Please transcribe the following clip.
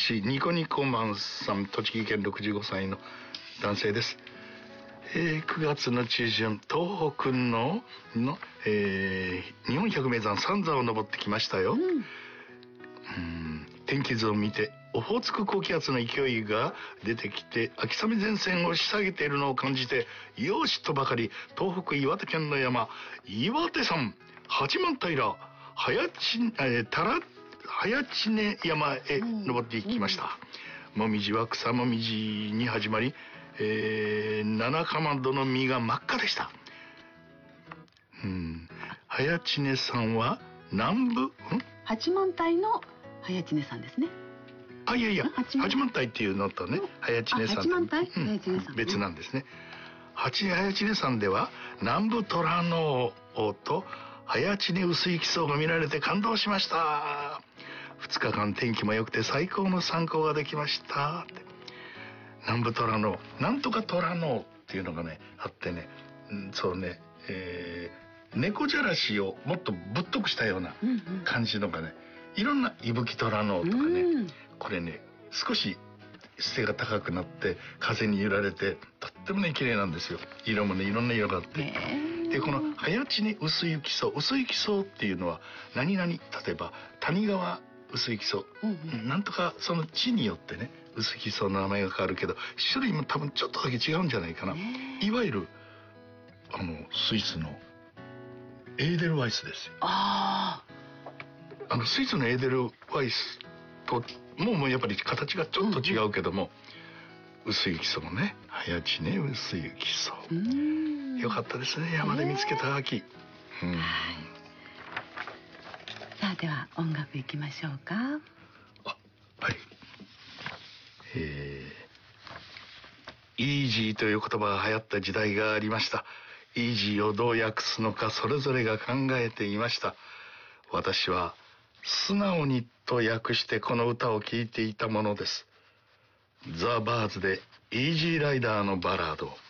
私ニコニコマンさん、栃木県65歳の男性です。9月の中旬、東北の日本百名山三座を登ってきましたよ。天気図を見てオホーツク高気圧の勢いが出てきて秋雨前線を押し下げているのを感じて、よしとばかり東北岩手県の山岩手山八幡平早知根山へ登っていきました。もみじは草もみじに始まり、七かまどの実が真っ赤でした。早知根さんは南部八幡平の早知根さんですね。 いや八幡平っていうのとね、早知根さん、 八幡平、早知根さん、 別なんですね。早知根さんでは南部虎ノ尾と早知根薄い木曽が見られて感動しました。2日間天気も良くて最高の参考ができましたって。南部虎ノ尾、なんとか虎ノ尾っていうのがねあってね、そうね、猫じゃらしをもっとぶっとくしたような感じのがね、いろんな伊吹虎ノ尾とかね、これね少し背が高くなって風に揺られてとってもね綺麗なんですよ。色もねいろんな色があって、でこの早知根薄い木曽っていうのは何々、例えば谷川薄い木曽、なんとかその地によってね薄い木曽の名前が変わるけど、種類も多分ちょっとだけ違うんじゃないかな。いわゆるスイスのエーデルワイスですよ。スイスのエーデルワイスともうやっぱり形がちょっと違うけども、薄い木曽もね、早知根薄い木曽、よかったですね、山で見つけた秋。 さあでは音楽いきましょうか。 はい。イージーという言葉が流行った時代がありました。イージーをどう訳すのかそれぞれが考えていました。私は素直にと訳してこの歌を聴いていたものです。ザ・バーズでイージーライダーのバラード。